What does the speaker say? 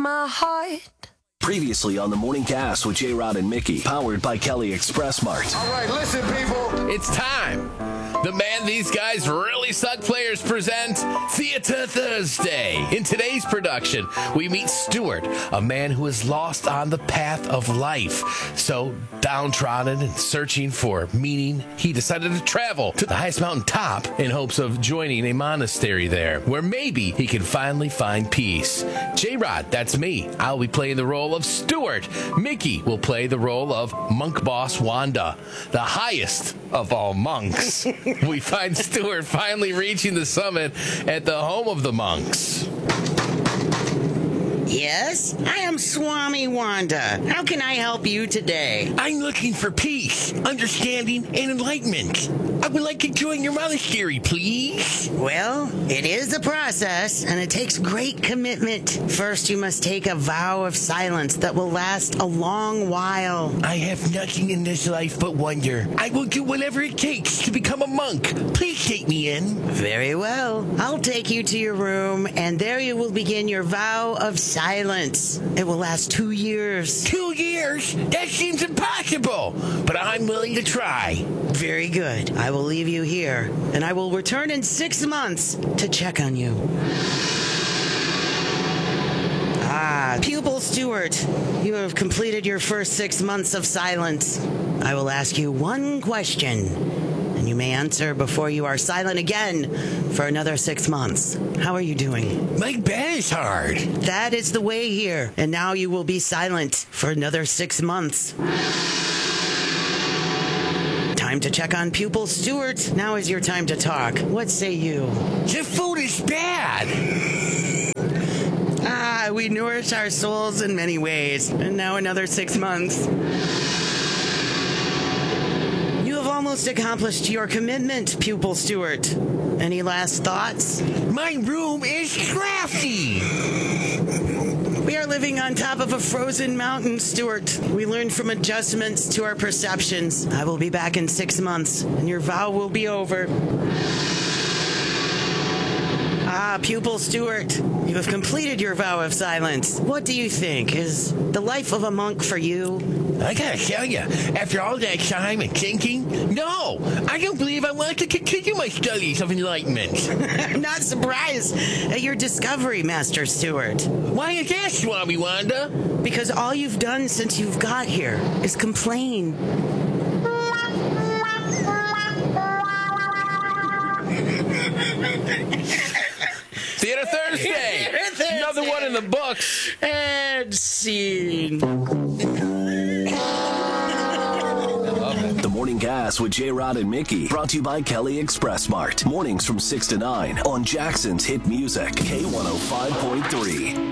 my heart. Previously on the Morning Cast with J-Rod and Mickey, powered by Kelly Express Mart. All right, listen, people. It's time. The Man These Guys Really Suck Players present Theater Thursday. In today's production, we meet Stuart, a man who is lost on the path of life. So downtrodden and searching for meaning, he decided to travel to the highest mountain top in hopes of joining a monastery there, where maybe he can finally find peace. J-Rod, that's me. I'll be playing the role of Stuart. Mickey will play the role of Monk Boss Wanda, the highest of all monks. We find Stuart finally reaching the summit at the home of the monks. Yes, I am Swami Wanda. How can I help you today? I'm looking for peace, understanding, and enlightenment. I would like to join your monastery, please. Well, it is a process, and it takes great commitment. First, you must take a vow of silence that will last a long while. I have nothing in this life but wonder. I will do whatever it takes to become a monk. Please take me in. Very well. I'll take you to your room, and there you will begin your vow of silence. It will last 2 years. 2 years? That seems impossible, but I'm willing to try. Very good. I will leave you here, and I will return in 6 months to check on you. Pupil Stuart, you have completed your first 6 months of silence. I will ask you one question, and you may answer before you are silent again for another 6 months. How are you doing? My bed is hard. That is the way here, and now you will be silent for another 6 months. Time to check on Pupil Stuart. Now is your time to talk. What say you? The food is bad. We nourish our souls in many ways. And now another 6 months. You have almost accomplished your commitment, Pupil Stuart. Any last thoughts? My room is drafty. We are living on top of a frozen mountain, Stuart. We learned from adjustments to our perceptions. I will be back in 6 months, and your vow will be over. Pupil Stuart, you have completed your vow of silence. What do you think? Is the life of a monk for you? I gotta tell you, after all that time and thinking, no, I don't believe I want to continue my studies of enlightenment. I'm not surprised at your discovery, Master Stuart. Why is that, Swami Wanda? Because all you've done since you've got here is complain. Theater Thursday. Another one in the books. And scene. The Morning Cast with J-Rod and Mickey, brought to you by Kelly Express Mart. Mornings from 6 to 9 on Jackson's Hit Music, K105.3.